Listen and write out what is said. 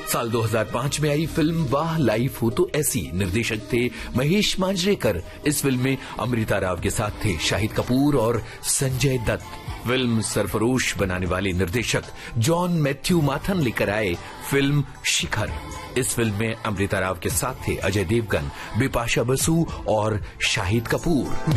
साल 2005 में आई फिल्म वाह लाइफ हो तो ऐसी, निर्देशक थे महेश मांजरेकर। इस फिल्म में अमृता राव के साथ थे शाहिद कपूर और संजय दत्त। फिल्म सरफरोश बनाने वाले निर्देशक जॉन मैथ्यू माथन लेकर आए फिल्म शिखर। इस फिल्म में अमृता राव के साथ थे अजय देवगन, बिपाशा बसु और शाहिद कपूर।